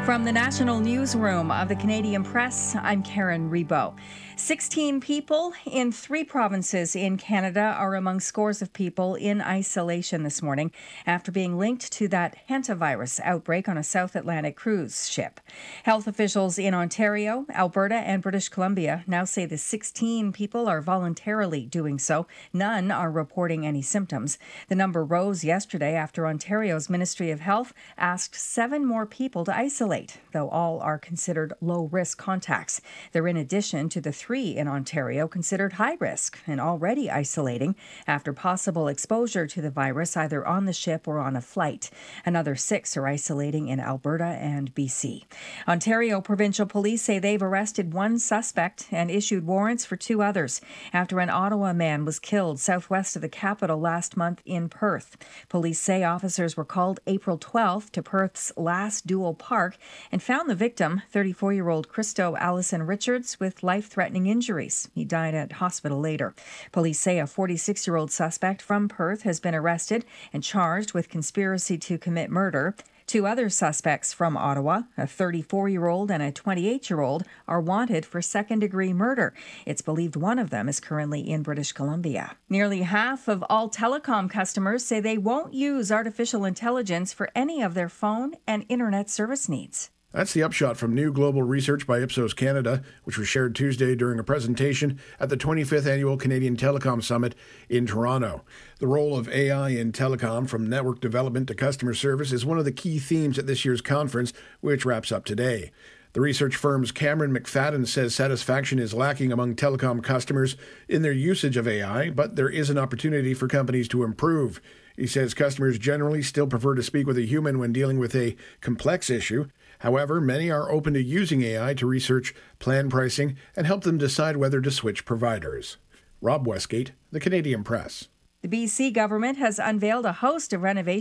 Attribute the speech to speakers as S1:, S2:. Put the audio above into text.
S1: From the National Newsroom of the Canadian Press, I'm Karen Rebo. 16 people in 3 provinces in Canada are among scores of people in isolation this morning after being linked to that hantavirus outbreak on a South Atlantic cruise ship. Health officials in Ontario, Alberta, and British Columbia now say the 16 people are voluntarily doing so. None are reporting any symptoms. The number rose yesterday after Ontario's Ministry of Health asked 7 more people to isolate, though all are considered low-risk contacts. They're in addition to the 3 in Ontario considered high risk and already isolating after possible exposure to the virus either on the ship or on a flight. Another 6 are isolating in Alberta and BC. Ontario Provincial Police say they've arrested 1 suspect and issued warrants for 2 others after an Ottawa man was killed southwest of the capital last month in Perth. Police say officers were called April 12th to Perth's Last Dual Park and found the victim, 34-year-old Christo Allison Richards, with life-threatening injuries. He died at hospital later. Police say a 46-year-old suspect from Perth has been arrested and charged with conspiracy to commit murder. 2 other suspects from Ottawa, a 34-year-old and a 28-year-old, are wanted for second-degree murder. It's believed one of them is currently in British Columbia. Nearly half of all telecom customers say they won't use artificial intelligence for any of their phone and internet service needs.
S2: That's the upshot from new global research by Ipsos Canada, which was shared Tuesday during a presentation at the 25th Annual Canadian Telecom Summit in Toronto. The role of AI in telecom, from network development to customer service, is one of the key themes at this year's conference, which wraps up today. The research firm's Cameron McFadden says satisfaction is lacking among telecom customers in their usage of AI, but there is an opportunity for companies to improve. He says customers generally still prefer to speak with a human when dealing with a complex issue. However, many are open to using AI to research plan pricing and help them decide whether to switch providers. Rob Westgate, The Canadian Press.
S1: The BC government has unveiled a host of renovations